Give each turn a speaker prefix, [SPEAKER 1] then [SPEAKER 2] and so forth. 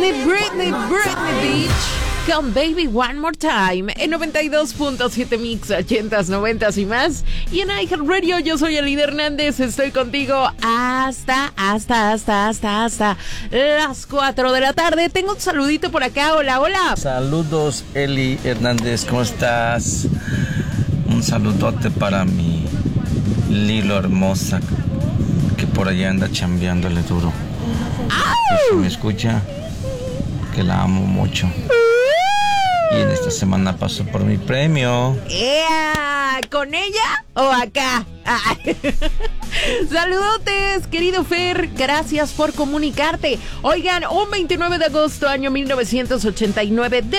[SPEAKER 1] Britney Beach con Baby One More Time en 92.7 Mix, 80s, 90s y más. Y en iHeartRadio, yo soy Eli Hernández, estoy contigo hasta las 4 de la tarde. Tengo un saludito por acá, hola.
[SPEAKER 2] Saludos, Eli Hernández, ¿cómo estás? Un saludote para mi Lilo hermosa, que por allá anda chambeándole duro. Que me escucha, que la amo mucho. Y en esta semana paso por mi premio.
[SPEAKER 1] ¿Con ella o acá? Saludotes, querido Fer, gracias por comunicarte. Oigan, un 29 de agosto, año 1989, de